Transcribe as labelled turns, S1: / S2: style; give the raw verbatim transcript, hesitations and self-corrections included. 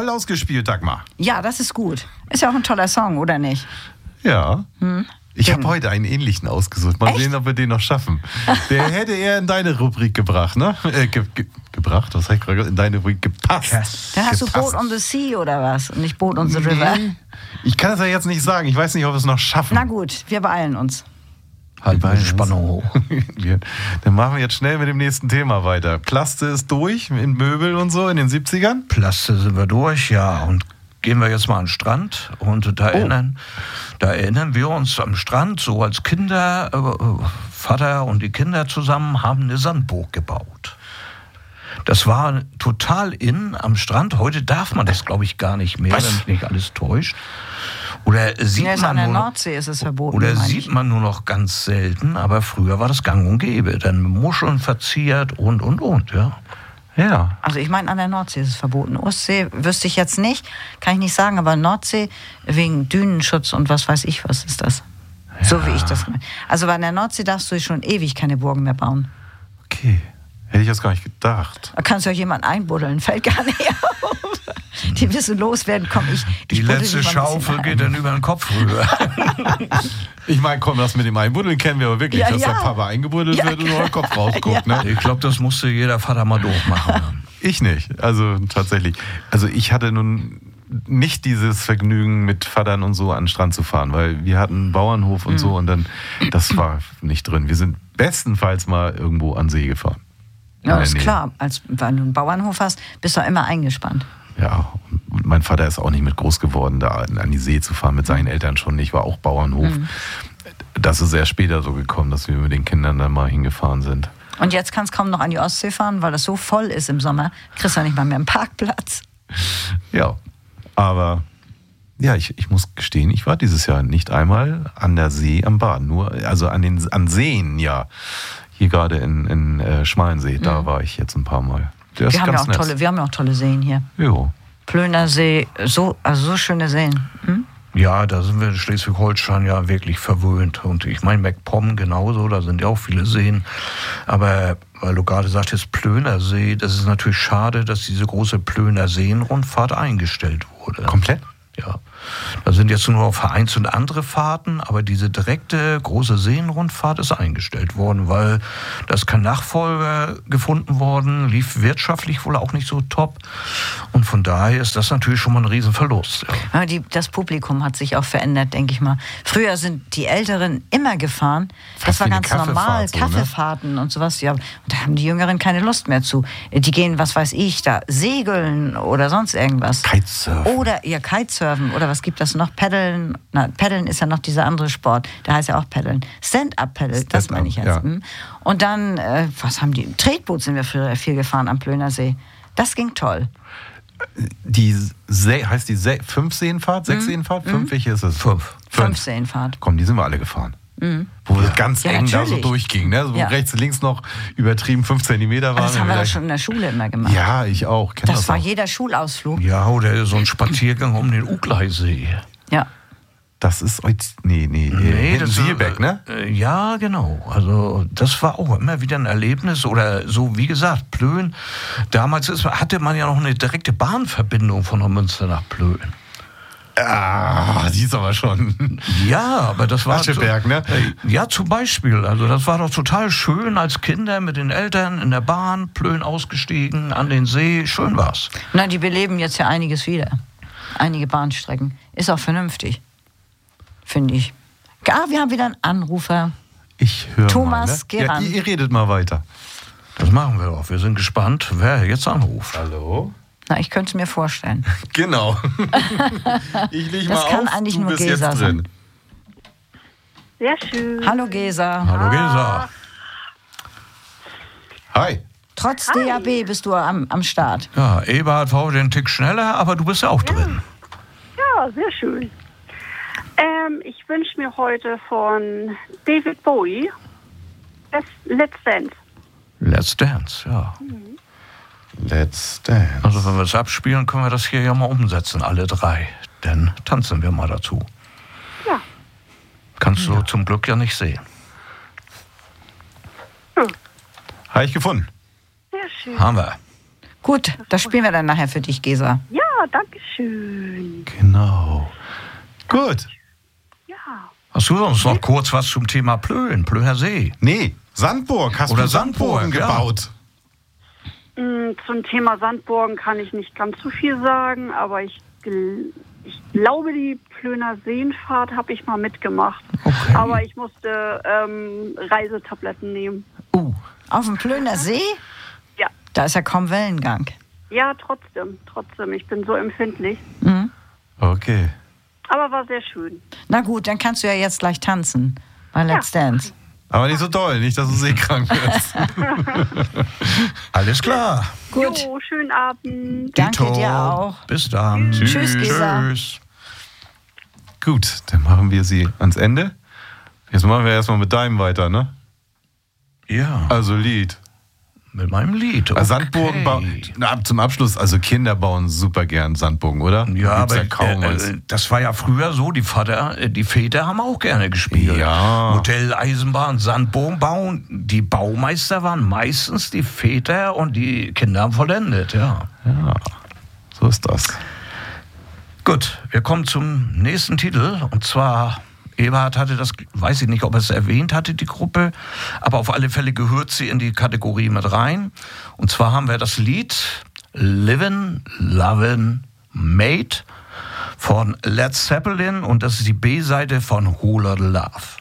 S1: Toll ausgespielt, Dagmar.
S2: Ja, das ist gut. Ist ja auch ein toller Song, oder nicht?
S1: Ja.
S2: Hm?
S1: Ich habe heute einen ähnlichen ausgesucht. Mal
S2: Echt?
S1: sehen, ob wir den noch schaffen. Der hätte eher in deine Rubrik gebracht, ne? Äh, ge ge gebracht? Was habe ich gerade gesagt? In deine Rubrik gepasst.
S2: Yes. Dann hast
S1: gepasst.
S2: du Boat on the Sea oder was? Und nicht Boat on the River?
S1: Nee. Ich kann es ja jetzt nicht sagen. Ich weiß nicht, ob wir es noch schaffen.
S2: Na gut, wir beeilen uns.
S3: Halten wir die Spannung hoch.
S1: Dann machen wir jetzt schnell mit dem nächsten Thema weiter. Plaste ist durch in Möbel und so in den siebzigern?
S3: Plaste sind wir durch, ja. Und gehen wir jetzt mal an den Strand und da, oh. erinnern, da erinnern wir uns am Strand, so als Kinder, äh, Vater und die Kinder zusammen haben eine Sandburg gebaut. Das war total in am Strand. Heute darf man das, glaube ich, gar nicht mehr,
S1: Was?
S3: wenn mich nicht alles täuscht. Oder sieht
S2: Ja,
S3: man
S2: an der
S3: nur noch,
S2: Nordsee ist es verboten.
S3: Oder
S2: meine
S3: sieht
S2: ich.
S3: man nur noch ganz selten, aber früher war das gang und gäbe. Dann mit Muscheln verziert und, und, und, ja.
S1: Ja.
S2: Also ich meine, an der Nordsee ist es verboten. Ostsee wüsste ich jetzt nicht, kann ich nicht sagen, aber Nordsee wegen Dünenschutz und was weiß ich, was ist das? Ja. So wie ich das meine. Also bei der Nordsee darfst du schon ewig keine Burgen mehr bauen.
S1: Okay. Hätte ich jetzt gar nicht gedacht.
S2: Da kannst du auch jemanden einbuddeln, fällt gar nicht auf. Die wissen loswerden, komm ich.
S3: Die
S2: ich buddel
S3: letzte
S2: dich mal ein
S3: Schaufel
S2: bisschen
S3: geht dann über den Kopf rüber.
S1: Ich meine, komm, das mit dem Einbuddeln kennen wir aber wirklich,
S2: Ja,
S1: dass
S2: ja.
S1: der Papa eingebuddelt
S2: Ja,
S1: wird und nur der Kopf rausguckt.
S2: ja.
S1: Ne?
S3: Ich glaube, das musste jeder Vater mal durchmachen.
S1: Ich nicht, also tatsächlich. Also ich hatte nun nicht dieses Vergnügen, mit Vatern und so an den Strand zu fahren, weil wir hatten einen Bauernhof und
S2: Mhm.
S1: so und dann, das war nicht drin. Wir sind bestenfalls mal irgendwo an See gefahren.
S2: Ja,
S1: In
S2: ist
S1: der Nähe.
S2: klar. Als, wenn du einen Bauernhof hast, bist du immer eingespannt.
S1: Ja, und mein Vater ist auch nicht mit groß geworden, da an die See zu fahren, mit seinen Eltern schon nicht, war auch Bauernhof.
S2: Mhm.
S1: Das ist erst später so gekommen, dass wir mit den Kindern dann mal hingefahren sind.
S2: Und jetzt kannst du kaum noch an die Ostsee fahren, weil das so voll ist im Sommer. Kriegst du nicht mal mehr einen Parkplatz.
S1: Ja, aber ja, ich, ich muss gestehen, ich war dieses Jahr nicht einmal an der See am Baden, nur also an den an Seen, ja. Hier gerade in, in äh, Schmalensee, mhm. da war ich jetzt ein paar Mal. Der ist
S2: Wir haben, ja
S1: ganz
S2: auch
S1: nett.
S2: tolle, wir haben ja auch tolle Seen hier.
S1: Jo.
S2: Plöner See, so, also so schöne Seen. Hm?
S3: Ja, da sind wir in Schleswig-Holstein ja wirklich verwöhnt. Und ich meine, MacPom genauso, da sind ja auch viele Seen. Aber weil du gerade sagtest, Plöner See, das ist natürlich schade, dass diese große Plöner Seenrundfahrt eingestellt wurde.
S1: Komplett?
S3: Ja. Da sind jetzt nur noch vereinzelt andere Fahrten, aber diese direkte große Seenrundfahrt ist eingestellt worden, weil da ist kein Nachfolger gefunden worden, lief wirtschaftlich wohl auch nicht so top. Und von daher ist das natürlich schon mal ein Riesenverlust. Ja.
S2: Aber die, das Publikum hat sich auch verändert, denke ich mal. Früher sind die Älteren immer gefahren. Das
S1: Fast
S2: war
S1: wie eine
S2: ganz normal,
S1: Kaffeefahrt so, ne?
S2: Kaffeefahrten und sowas. Ja, und da haben die Jüngeren keine Lust mehr zu. Die gehen, was weiß ich, da segeln oder sonst irgendwas.
S1: Kitesurfen.
S2: Oder ja, Kitesurfen oder was gibt das noch? Paddeln. Na, Paddeln ist ja noch dieser andere Sport. Der heißt ja auch Paddeln. Stand-up-Paddle, das meine ich jetzt.
S1: ja.
S2: Und dann, äh, was haben die? Tretboot sind wir früher viel gefahren am Plöner See. Das ging toll.
S1: Die See, heißt die See, fünf Seenfahrt, sechs Seenfahrt, fünf, welche ist es?
S3: Fünf.
S2: Fünf Seenfahrt.
S1: Komm, die sind wir alle gefahren. Mhm. Wo es ganz
S2: Ja,
S1: eng da so
S2: natürlich.
S1: durchging, ne? So
S2: Ja.
S1: rechts, links noch übertrieben fünf Zentimeter
S2: Aber
S1: waren.
S2: das haben wir
S1: wieder-
S2: doch schon in der Schule immer gemacht.
S1: Ja, ich auch. Kenn
S2: Das,
S1: das
S2: war
S1: auch.
S2: jeder Schulausflug.
S3: Ja, oder so ein Spaziergang um den Ugleisee.
S2: Ja.
S1: Das ist heute. Nee, nee, nee.
S3: das
S1: Sielbeck, ne?
S3: Äh, ja, genau. Also das war auch immer wieder ein Erlebnis. Oder so, wie gesagt, Plön. Damals ist, hatte man ja noch eine direkte Bahnverbindung von Neumünster nach Plön.
S1: Ah, die ist aber schon.
S3: Ja, aber das war...
S1: Ascheberg, ne?
S3: Äh, Ja, zum Beispiel. Also das war doch total schön als Kinder mit den Eltern in der Bahn, Plön ausgestiegen, an den See. Schön war's.
S2: Na, die beleben jetzt ja einiges wieder. Einige Bahnstrecken. Ist auch vernünftig. Finde ich. Ah, wir haben wieder einen Anrufer.
S1: Ich höre
S2: Thomas,
S1: mal, ne?
S2: geh
S1: Ja,
S2: ran.
S1: ihr, ihr redet mal weiter.
S3: Das machen wir auch. Wir sind gespannt, wer jetzt anruft.
S1: Hallo?
S2: Na, ich könnte es mir vorstellen.
S1: Genau. Ich leg mal
S2: Das kann
S1: auf,
S2: eigentlich
S1: du
S2: nur
S1: bist
S2: Gesa
S1: jetzt
S2: sein.
S1: drin.
S4: Sehr schön.
S2: Hallo Gesa.
S3: Hallo Gesa.
S1: Hi.
S2: Trotz D A B bist du am, am Start.
S3: Ja, Eberhard war heute einen Tick schneller, aber du bist ja auch drin.
S4: Ja, sehr schön. Ähm, ich wünsche mir heute von David Bowie Let's Dance.
S3: Let's Dance, ja.
S1: Let's dance.
S3: Also wenn wir es abspielen, können wir das hier ja mal umsetzen, alle drei. Dann tanzen wir mal dazu.
S4: Ja.
S3: Kannst du zum Glück ja nicht sehen.
S1: Habe ich gefunden.
S4: Sehr schön.
S3: Haben wir.
S2: Gut, das spielen wir dann nachher für dich, Gesa.
S4: Ja, danke schön.
S1: Genau. Gut.
S4: Ja.
S3: Hast du sonst noch kurz was zum Thema Plön, Plöher See?
S1: Nee, Sandburg. Hast
S3: Oder
S1: du Sandburgen
S3: Sandburg, ja.
S1: gebaut?
S4: Mm, Zum Thema Sandburgen kann ich nicht ganz so viel sagen, aber ich, gl- ich glaube, die Plöner Seenfahrt habe ich mal mitgemacht.
S3: Okay.
S4: Aber ich musste ähm, Reisetabletten nehmen.
S3: Uh,
S2: Auf dem Plöner See?
S4: Ja.
S2: Da ist ja kaum Wellengang.
S4: Ja, trotzdem, trotzdem. Ich bin so empfindlich.
S2: Mhm.
S1: Okay.
S4: Aber war sehr schön.
S2: Na gut, dann kannst du ja jetzt gleich tanzen bei Let's Dance.
S1: Aber nicht so doll, nicht, dass du seekrank wirst.
S3: alles klar.
S2: Gut,
S4: Jo, schönen Abend.
S2: danke
S3: Dito.
S2: dir auch.
S3: Bis dann.
S2: Tschüss, Gesa.
S3: Tschüss.
S1: Gut, dann machen wir sie ans Ende. Jetzt machen wir erstmal mit deinem weiter, ne?
S3: Ja,
S1: Also Lied.
S3: mit meinem Lied. Okay.
S1: Sandburgen bauen. Na, zum Abschluss, also Kinder bauen super gern Sandburgen, oder?
S3: Ja,
S1: Gibt's
S3: aber
S1: ja kaum
S3: äh,
S1: was.
S3: äh, das war ja früher so, die Vater, äh, die Väter haben auch gerne gespielt.
S1: Ja.
S3: Modell, Eisenbahn, Sandbogen bauen. Die Baumeister waren meistens die Väter und die Kinder haben vollendet, ja.
S1: Ja, so ist das.
S3: Gut, wir kommen zum nächsten Titel und zwar, Eberhard hatte das, weiß ich nicht, ob er es erwähnt hatte, die Gruppe, aber auf alle Fälle gehört sie in die Kategorie mit rein. Und zwar haben wir das Lied Livin', Lovin', Mate von Led Zeppelin und das ist die B-Seite von Whole Lotta Love.